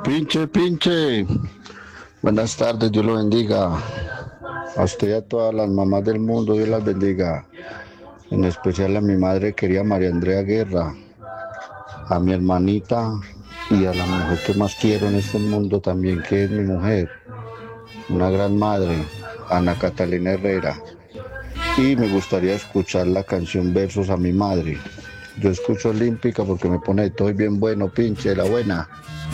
Pinche, pinche. Buenas tardes, Dios lo bendiga. A usted y a todas las mamás del mundo, Dios las bendiga. En especial a mi madre querida María Andrea Guerra, a mi hermanita y a la mujer que más quiero en este mundo también, que es mi mujer, una gran madre, Ana Catalina Herrera. Y me gustaría escuchar la canción Versos a mi madre. Yo escucho Olímpica porque me pone todo bien bueno, pinche, la buena.